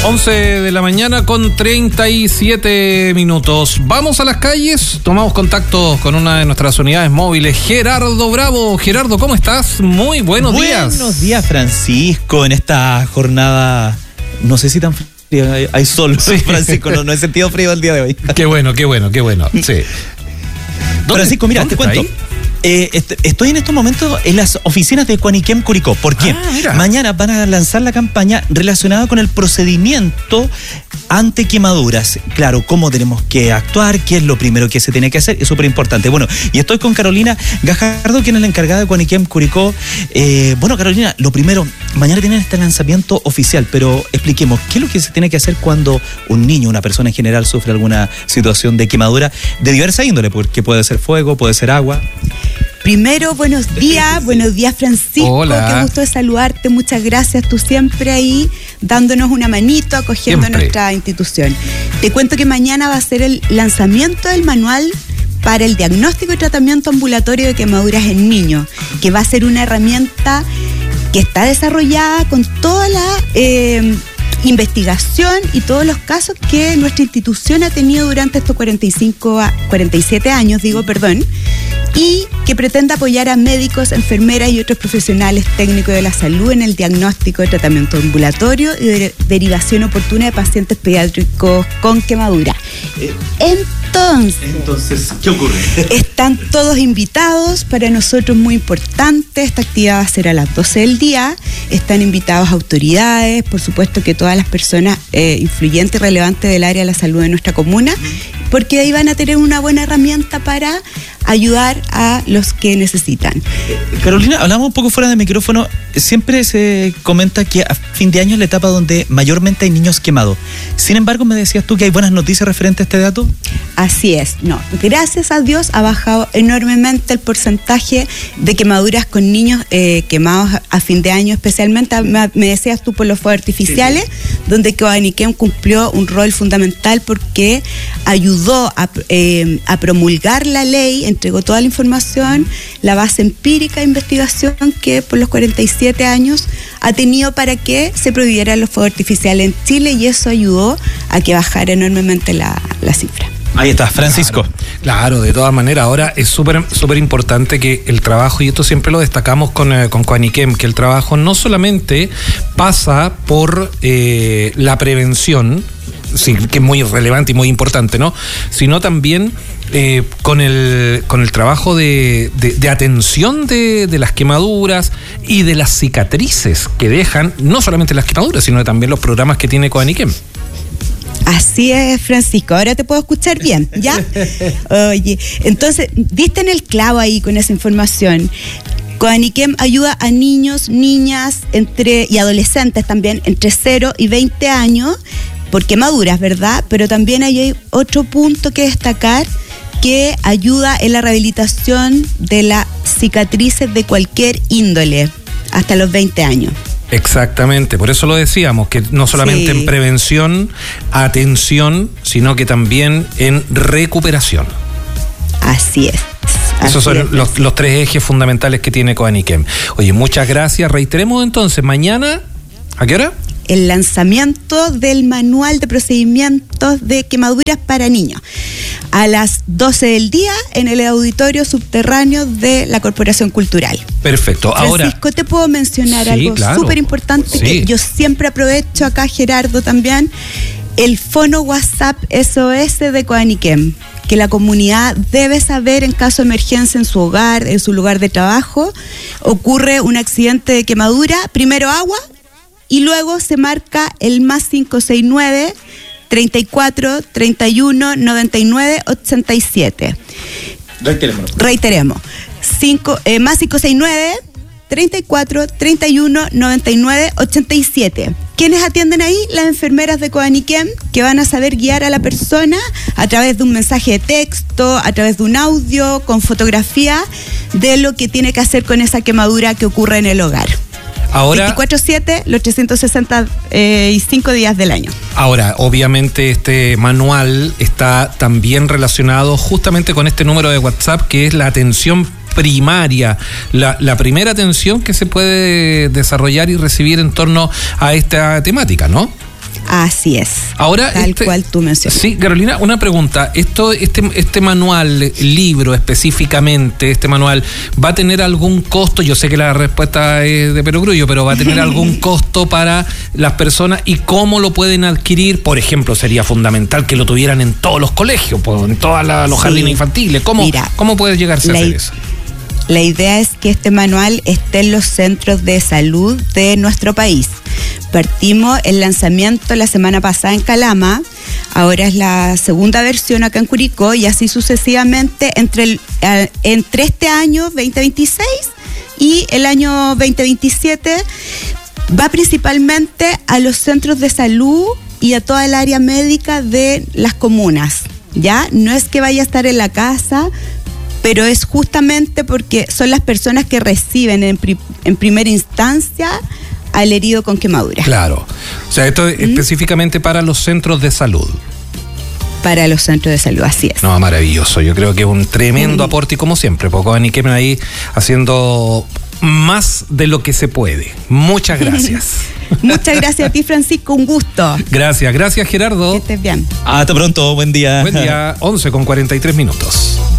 11 de la mañana con 37 minutos. Vamos a las calles, tomamos contacto con una de nuestras unidades móviles, Gerardo Bravo. Gerardo, ¿cómo estás? Muy buenos días. Buenos días, Francisco, en esta jornada, no sé si tan fría, hay sol, sí. Francisco, no he sentido frío el día de hoy. Qué bueno, sí. Francisco, mira, te cuento. Estoy en estos momentos en las oficinas de Cuaniquem Curicó. ¿Por qué? Mañana van a lanzar la campaña relacionada con el procedimiento ante quemaduras. Claro, cómo tenemos que actuar, qué es lo primero que se tiene que hacer, es súper importante. Bueno, y estoy con Carolina Gajardo, quien es la encargada de Cuaniquem Curicó. Bueno, Carolina, lo primero, mañana tienen este lanzamiento oficial, pero expliquemos, ¿qué es lo que se tiene que hacer cuando un niño, una persona en general, sufre alguna situación de quemadura de diversa índole? Porque puede ser fuego, puede ser agua. Primero, buenos días Francisco. Hola. Qué gusto de saludarte, muchas gracias, tú siempre ahí dándonos una manito, acogiendo nuestra institución. Te cuento que mañana va a ser el lanzamiento del manual para el diagnóstico y tratamiento ambulatorio de quemaduras en niños, que va a ser una herramienta que está desarrollada con toda la investigación y todos los casos que nuestra institución ha tenido durante estos 47 años, y que pretende apoyar a médicos, enfermeras y otros profesionales técnicos de la salud en el diagnóstico de tratamiento ambulatorio y de derivación oportuna de pacientes pediátricos con quemadura. Entonces, ¿qué ocurre? Están todos invitados, para nosotros muy importante, esta actividad va a ser a las 12 del día, están invitados autoridades, por supuesto que todas las personas influyentes y relevantes del área de la salud de nuestra comuna, porque ahí van a tener una buena herramienta para ayudar a los que necesitan. Carolina, hablamos un poco fuera de micrófono, siempre se comenta que a fin de año es la etapa donde mayormente hay niños quemados. Sin embargo, me decías tú que hay buenas noticias referente a este dato. Así es, gracias a Dios ha bajado enormemente el porcentaje de quemaduras con niños quemados a fin de año, especialmente, me decías tú, por los fuegos artificiales, donde Cuaniquem cumplió un rol fundamental porque ayudó a promulgar la ley, entregó toda la información, la base empírica de investigación que por los 47 años ha tenido para que se prohibieran los fuegos artificiales en Chile, y eso ayudó a que bajara enormemente la cifra. Ahí está, Francisco. Claro, de todas maneras, ahora es súper importante que el trabajo, y esto siempre lo destacamos con Cuaniquem, que el trabajo no solamente pasa por la prevención, sí, que es muy relevante y muy importante, ¿no? Sino también con el trabajo de atención de las quemaduras y de las cicatrices que dejan, no solamente las quemaduras, sino también los programas que tiene Cuaniquem. Así es, Francisco, ahora te puedo escuchar bien, ¿ya? Oye, entonces, diste en el clavo ahí con esa información. Cuaniquem ayuda a niños, niñas y adolescentes también, entre 0 y 20 años, por quemaduras, ¿verdad? Pero también hay otro punto que destacar, que ayuda en la rehabilitación de las cicatrices de cualquier índole, hasta los 20 años. Exactamente, por eso lo decíamos, que no solamente en prevención, atención, sino que también en recuperación. Así es. Esos son los tres ejes fundamentales que tiene Cuaniquem. Oye, muchas gracias. Reiteremos entonces, mañana, ¿a qué hora? El lanzamiento del manual de procedimientos de quemaduras para niños a las 12 del día en el auditorio subterráneo de la Corporación Cultural. Perfecto. Francisco, ¿te puedo mencionar algo súper importante? Que yo siempre aprovecho acá, Gerardo, también, el fono WhatsApp SOS de Cuaniquem, que la comunidad debe saber en caso de emergencia en su hogar, en su lugar de trabajo, ocurre un accidente de quemadura, primero agua, y luego se marca el más 569 34 31 99 87. Reiteremos. Más 569 34 31 99 87. ¿Quiénes atienden ahí? Las enfermeras de Cuaniquem, que van a saber guiar a la persona a través de un mensaje de texto, a través de un audio, con fotografía de lo que tiene que hacer con esa quemadura que ocurre en el hogar. Ahora, 24/7, los 365 días del año. Ahora, obviamente este manual está también relacionado justamente con este número de WhatsApp, que es la atención primaria, la primera atención que se puede desarrollar y recibir en torno a esta temática, ¿no? Así es. Ahora, tal cual tú mencionas. Sí, Carolina, una pregunta. Este manual, libro específicamente, este manual, ¿va a tener algún costo? Yo sé que la respuesta es de perogrullo, pero ¿va a tener algún costo para las personas y cómo lo pueden adquirir? Por ejemplo, sería fundamental que lo tuvieran en todos los colegios, en todos los jardines infantiles. ¿Cómo puede llegarse a hacer eso? La idea es que este manual esté en los centros de salud de nuestro país. Partimos el lanzamiento la semana pasada en Calama, ahora es la segunda versión acá en Curicó y así sucesivamente entre este año 2026 y el año 2027 va principalmente a los centros de salud y a toda el área médica de las comunas. ¿Ya? No es que vaya a estar en la casa, pero es justamente porque son las personas que reciben en primera instancia al herido con quemadura. Claro. O sea, esto es específicamente para los centros de salud. Para los centros de salud, así es. No, maravilloso. Yo creo que es un tremendo aporte y como siempre, Coaniquem ahí haciendo más de lo que se puede. Muchas gracias. Muchas gracias a ti, Francisco, un gusto. Gracias, Gerardo. Que estés bien. Hasta pronto, buen día. Buen día, 11:43.